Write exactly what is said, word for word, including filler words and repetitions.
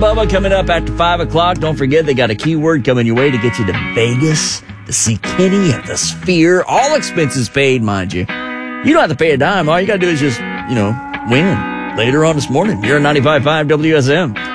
Bubba coming up after five o'clock. Don't forget, they got a keyword coming your way to get you to Vegas to see Kenny at the Sphere. All expenses paid, mind you. You don't have to pay a dime. All you got to do is just, you know, win later on this morning. You're on ninety-five point five W S M.